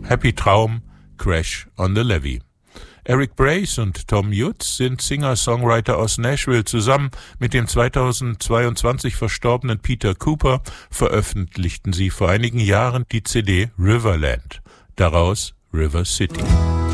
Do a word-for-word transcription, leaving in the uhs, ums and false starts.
Happy Traum, Crash on the Levee. Eric Brace und Tom Utz sind Singer-Songwriter aus Nashville. Zusammen mit dem zweitausendzweiundzwanzig verstorbenen Peter Cooper veröffentlichten sie vor einigen Jahren die C D Riverland, daraus River City.